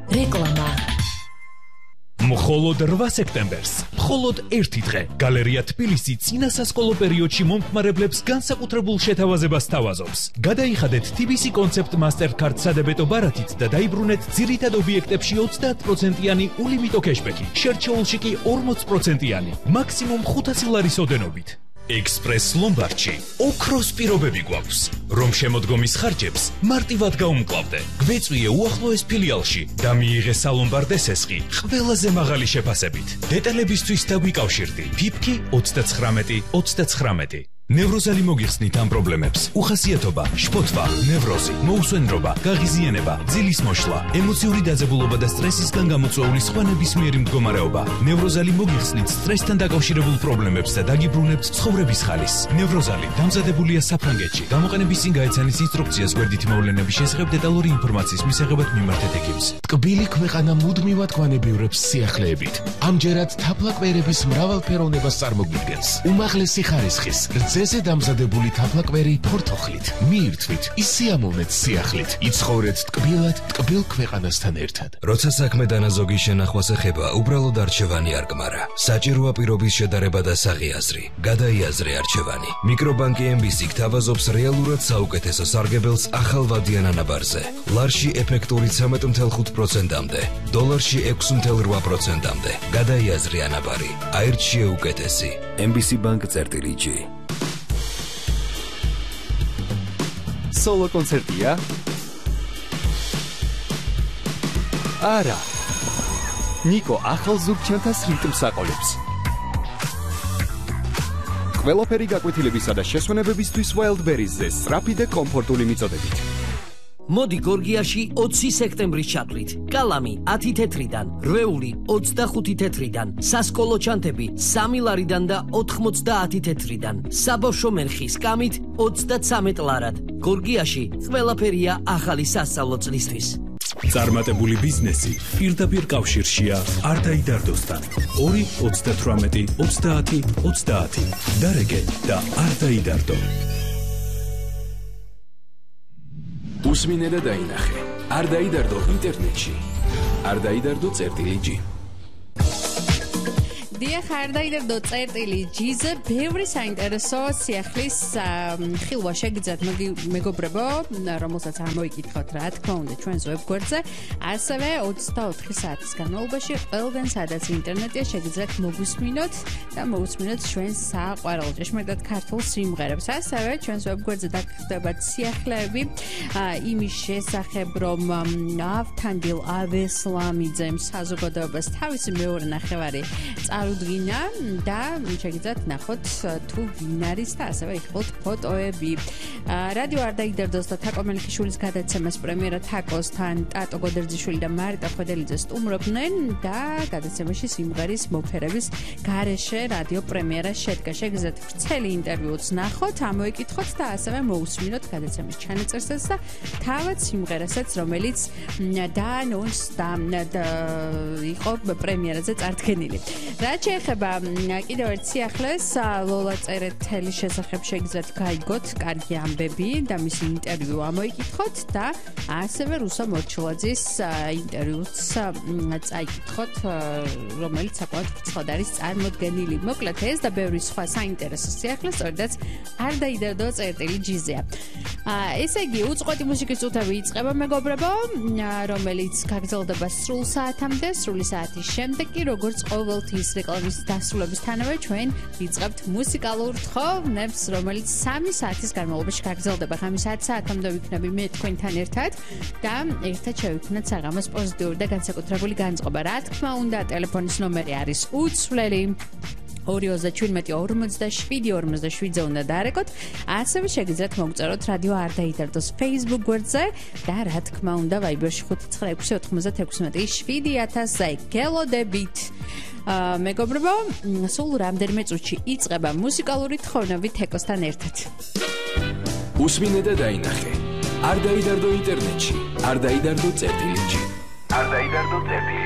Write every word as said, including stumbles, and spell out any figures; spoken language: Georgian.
რეკლამა. მხოლოდ რვა სექტემბერს, მხოლოდ ერთი დღე, გალერეა თბილისი წინა სასკოლო პერიოდში მომხმარებლებს განსაკუთრებულ შეთავაზებას თავაზობს. გადაიხადეთ თი ბი სი კონცეპტ მასტერკარდ სადებეტო ბარათით და დაიბრუნეთ ძირითად ობიექტებში ოცდაათ პროცენტიანი ულიმიტო კეშბექი, შერჩეულში კი ორმოც პროცენტიანი, მაქსიმუმ ხუთასი ლარის ოდენობით. ექსპრეს ლომბარდში ოქროს პირობები გვაქვს, რომ შემოდგომის ხარჯებს მარტივად გაუმკლავდე. გვეწვიე უახლოეს ფილიალში და მიიღე სალომბარდე სესხი ყველაზე მაღალი შეფასებით. დეტალებისთვის დაგვიკავშირდი ფიფკი ოცდაცხრამეტი ოცდაცხრამეტი. ნევროზალი მოგიხსნით ამ პრობლემებს. უხასიათობა, შფოთვა, ნევროზი, მოუსვენრობა, გაღიზიანება, ძილის მოშლა, ემოციური დაძაბულობა და სტრესისგან გამოწვეული სხვა ნებისმიერი მდგომარეობა. ნევროზალი მოგიხსნით სტრესთან დაკავშირებულ პრობლემებს და დაგიბრუნებთ ცხოვრების ხალისს. ნევროზალი დამზადებულია საფრანგეთში. გამოყენების წინ გაეცანით ინსტრუქციას გვერდითი მოვლენების შესახებ დეტალური ინფორმაციის მისაღებად მიმართეთ ექიმს. ტკბილი ქვეყანა მუდმივად გვანებიურებს სიახლეებით. ამჯერად თაფლაკვერების მრავალფეროვნებას წარმოგვიდგენს. უმაღლესი ხარისხის რძეზე დამზადებული თაფლაკვერი ფორთოხლით. მიირთვით, ისიამოვნეთ სიახლით. იცხოვრეთ ტკბილად, ტკბილ ქვეყანასთან ერთად. როცა საქმე დანაზოგის შენახვას ეხება, უბრალოდ არჩევანი არ გმარა. საჭიროა პირობის შედარება და საღიაზრი. გადაიაზრე არჩევანი. მიკრობანკი ემ ბი სი გთავაზობს რეალურად საუკეთესო სარგებელს ახალ ვადიან ანაბარზე. ლარში ეფექტური ცხრამეტ ოცდათხმეტ პროცენტამდე, დოლარში ექვსი ოცდაოთხ პროცენტამდე. გადაიაზრე ანაბარი. აირჩიე უკეთესი. ემ ბი სი ბანკ წერტილი ჯი. სოლო კონცერტია? არა. ნიკო ახალ ზუგჩანთას რიტმს აყოლებს. ყველაფერი გაკვეთილებისა და შესვენებებისთვის Wildberries-ზე სწრაფი და კომფორტული მიწოდებით. მოდი გორგიაში ოცი სექტემბრის ჩათვლით. კალამი ათი თეთრიდან, რვეული ოცდახუთი თეთრიდან, სასკოლო ჩანთები სამი ლარიდან და ოთხმოცდაათი თეთრიდან, საბავშვო მერხი სკამით ოცდაცამეტ ლარად. გორგიაში ყველაფერია ახალი სასწავლო წლისთვის. წარმატებული ბიზნესი პირდაპირ კავშირშია არდაიდარდოსთან. ორი ოცდათვრამეტი ოცდაათი ოცდაათი. დარეგე და არდაიდარდო. უსმინე და დაინახე. არ დაიდარდო ინტერნეტში. არ დაიდარდო წერტილი ჯი. დიახ, არ დაიდარდო წერტილი ჯიზე, ბევრი საინტერესო სიახლის ხილვა შეგიძლიათ მეგობრებო, რომელსაც ამოიკითხოთ, რა თქმა უნდა, ჩვენს ვებგვერდზე. ასევე ოცდაოთხი საათის განმავლობაში ყველგან სადაც ინტერნეტია შეგიძლიათ მოგვისმინოთ და მოусმინოთ ჩვენს საყვარელ ჭეშმარიტად ქართულ სიმღერებს. ასევე ჩვენს ვებგვერდზე დაგხვდებათ სიახლეები იმის შესახებ, რომ ავთანდილ ავესლამიძემ საზოგადოებას თავისი მეორე ნახევარი წარუდგინა და შეგიძლიათ ნახოთ თუ ვინ არის და ასევე იხილოთ ფოტოები. რადიო არ დაიდარდოს და თაკო მელიქიშვილის გადაცემას პრემიერა თაკოსთან ტატო გოდერძიშვილი და მარიტა ხვედელიძე სტუმრობდნენ და გადაცემაში სიმღერის მოფერების გარეშე რადიო პრემიერა შედგა. შეგიძლიათ ვრცელი ინტერვიუც ნახოთ, ამოიკითხოთ და ასევე მოусმინოთ გადაცემის ჩანაწერსაც და თავად სიმღერასაც, რომელიც და ნონს და იყო პრემიერაზე წარდგენილი. რაც შეეხება კიდევ ერთ სიახლეს, ლოლა წერეთელის შესახებ შეგიძლიათ გაიგოთ კარგი ამბები და მისი ინტერვიუ ამოიკითხოთ და ასევე რუსა მორჩილაძის ინტერვიუც წაიკითხოთ, რომელიც საკმაოდ ვრცლად არის წარმოდგენილი. მოკლედ ეს და ბევრი სხვა საინტერესო სიახლე სწორედაც არ დაიდარდო წერტილი ჯიზეა. ესე იგი, უწყვეტი მუსიკის წუთები იწყება მეგობრებო, რომელიც გაგრძელდება სრულ საათამდე, სრული საათის შემდეგ კი როგორც ყოველთვის რეკლამის დასრულებისთანავე ჩვენ ვიწყებთ მუსიკალურ თხოვნებს, რომელიც სამი საათის განმავლობაში გაგრძელდება. ხამის ათ საათამდე ვიქნები მე თქვენთან ერთად და ერთად შევიქმნათ საღამოს პოზიტიური და განსაკუთრებული განწყობა. რა თქმა უნდა, ტელეფონის ნომერი არის უცვლელი ორი ოცდაჩვიდმეტი ორმოცდაშვიდი ორმოცდაშვიდზე უნდა დაარეკოთ. ასევე შეგიძლიათ მოგწეროთ რადიო არ დაიდარდოს Facebook გვერდზე და რა თქმა უნდა Viber-ში ხუთი ცხრა ექვსი ოთხმოცდათექვსმეტი შვიდი ათასზე გელოდებით. მეგობრებო, სულ რამდენიმე წუთში იწყება მუსიკალური თხოვნები თეკოსთან ერთად. უსმინე და დაინახე. არ დაიდარდო ინტერნეტში. არ დაიდარდო წერტილი ჯი. არ დაიდარდო წერტილი